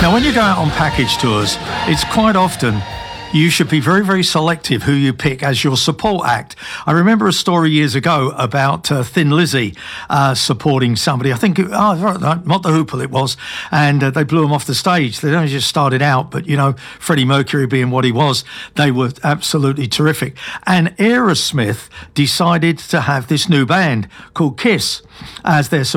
Now, when you go out on package tours, it's quite often you should be very, very selective who you pick as your support act. I remember a story years ago about Thin Lizzy supporting somebody. I think, not the Hoople it was, and they blew him off the stage. They only just started out, but, you know, Freddie Mercury being what he was, they were absolutely terrific. And Aerosmith decided to have this new band called Kiss as their